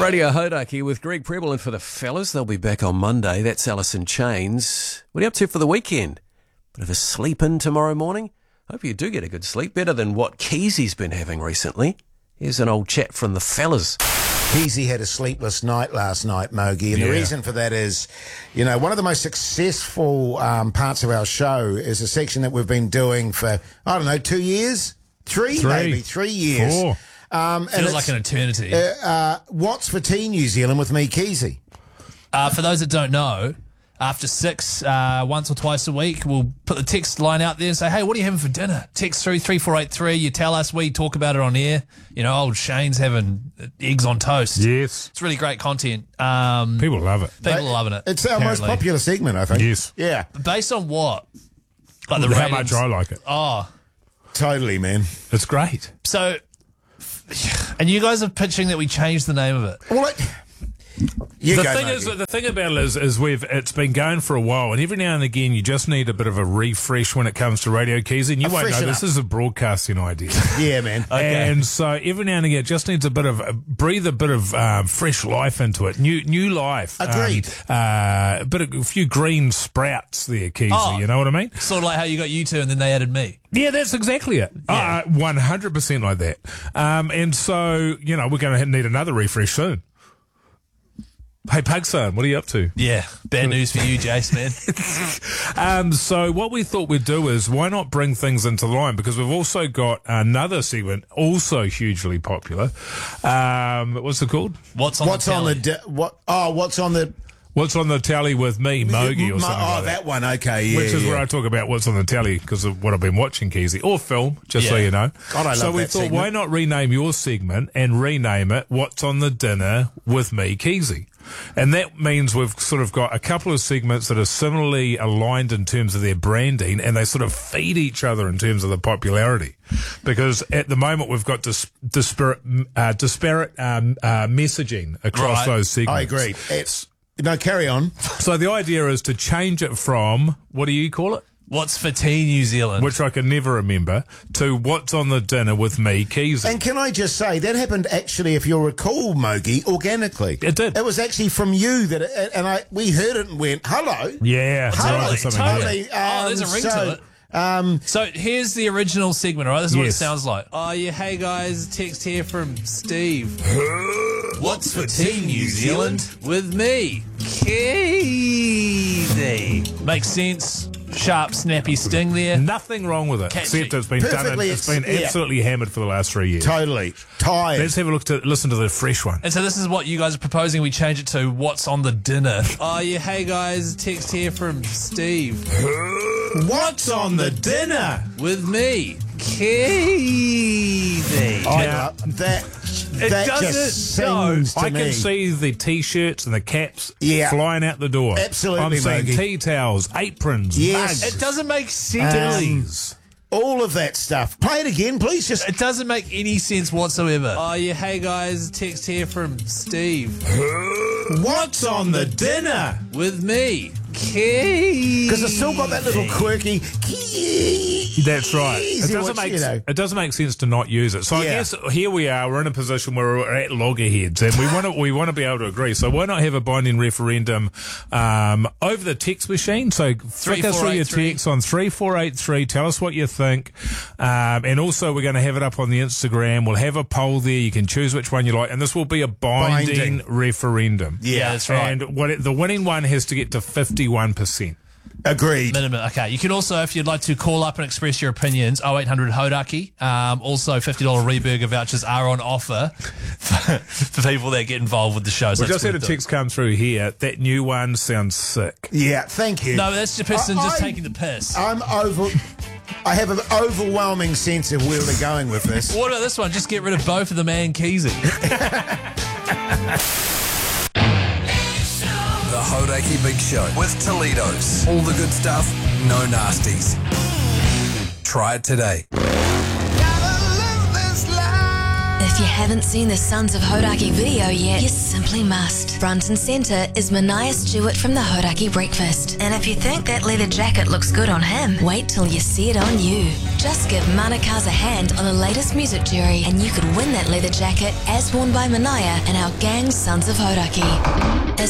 Radio Hodaki with Greg Preble, and for the fellas, they'll be back on Monday. That's Alice in Chains. What are you up to for the weekend? Bit of a sleep in tomorrow morning? Hope you do get a good sleep, better than what Keezy's been having recently. Here's an old chat from the fellas. Keezy had a sleepless night last night, Mogi, and the reason for that is, you know, one of the most successful parts of our show is a section that we've been doing for, 2 years? Three maybe, 3 years. 4. Feels like an eternity. What's for Tea New Zealand with me, Keezy? For those that don't know, after 6, once or twice a week, we'll put the text line out there and say, hey, what are you having for dinner? Text through 3483. You tell us. We talk about it on air. You know, old Shane's having eggs on toast. Yes. It's really great content. People love it. People are loving it. It's our most popular segment, I think. Yes. Yeah. Based on what? Like the How ratings? much I like it. Oh. Totally, man. It's great. So, and you guys are pitching that we change the name of it. Well, The thing about it is it's been going for a while, and every now and again you just need a bit of a refresh when it comes to Radio Keezy, and you won't know this is a broadcasting idea. Yeah, man. Okay. And so every now and again it just needs a bit of breathe a bit of fresh life into it, new life. Agreed. A few green sprouts there, Keezy. You know what I mean? Sort of like how you got you two and then they added me. Yeah, that's exactly it. 100% like that. And so, you know, we're going to need another refresh soon. Hey, Pugson, what are you up to? Yeah, bad news for you, Jace, man. So what we thought we'd do is, why not bring things into line? Because we've also got another segment, also hugely popular. What's it called? What's on the tally with me, Mogi, or something like that one, okay, yeah. Which is where I talk about what's on the tally because of what I've been watching, Keezy, or film, just so you know. God, I love so we that thought, segment. why not rename your segment and rename it What's on the Dinner with me, Keezy? And that means we've sort of got a couple of segments that are similarly aligned in terms of their branding, and they sort of feed each other in terms of the popularity. Because at the moment we've got disparate messaging across those segments. I agree. No, carry on. So the idea is to change it from, what do you call it? What's for Tea New Zealand? Which I can never remember, to What's on the Dinner with me, Keezy. And can I just say, that happened actually, if you'll recall, Mogi, organically. It did. It was actually from you we heard it and went, hello. Yeah. Totally. Totally. There's a ring to it. So here's the original segment, all right? This is what it sounds like. Oh, yeah, hey guys, text here from Steve. What's for Tea New Zealand with me, Keezy? Makes sense. Sharp, snappy sting there. Nothing wrong with it. Catchy. Except it's been Perfectly, done. It's been absolutely hammered for the last 3 years. Totally. Tired. Let's have a listen to the fresh one. And so this is what you guys are proposing. We change it to What's on the Dinner. Oh, yeah, hey guys, text here from Steve. What's on the dinner with me, Keezy? That just sings to I me. can see the T-shirts and the caps flying out the door. Absolutely, I'm seeing Mogi. tea towels, aprons, mugs. It doesn't make sense. All of that stuff. Play it again, please. It doesn't make any sense whatsoever. Oh, yeah, hey guys, text here from Steve. What's on the dinner with me, Keezy? Because it's still got that little quirky. That's right. It doesn't make sense to not use it. So I guess here we are. We're in a position where we're at loggerheads, and we want to be able to agree. So why not have a binding referendum over the text machine? So flick us through your text on 3483. Tell us what you think, and also we're going to have it up on the Instagram. We'll have a poll there. You can choose which one you like, and this will be a binding referendum. Yeah, that's right. And the winning one has to get to 51%. Agreed. Minimum. Okay. You can also, if you'd like to call up and express your opinions, 0800 Hodaki. Also, $50 Reburger vouchers are on offer for people that get involved with the show. So we just had a text come through here. That new one sounds sick. Yeah, thank you. No, that's the person just taking the piss. I have an overwhelming sense of where we're going with this. What about this one? Just get rid of both of them and Keezy. The Hodaki Big Show with Toledo's. All the good stuff, no nasties. Try it today. Gotta live this life. If you haven't seen the Sons of Hodaki video yet, you simply must. Front and centre is Mania Stewart from the Hodaki Breakfast. And if you think that leather jacket looks good on him, wait till you see it on you. Just give Manukaz a hand on the latest music jury and you could win that leather jacket as worn by Mania and our gang Sons of Hodaki. As